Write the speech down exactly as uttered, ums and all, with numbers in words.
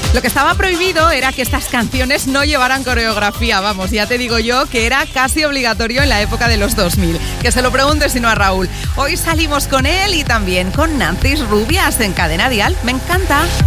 Lo que estaba prohibido era que estas canciones no llevaran coreografía. Vamos, ya te digo yo que era casi obligatorio en la época de los dos mil. Que se lo pregunte si no a Raúl. Hoy salimos con él y también con Nancy Rubias en Cadena Dial. Me encanta.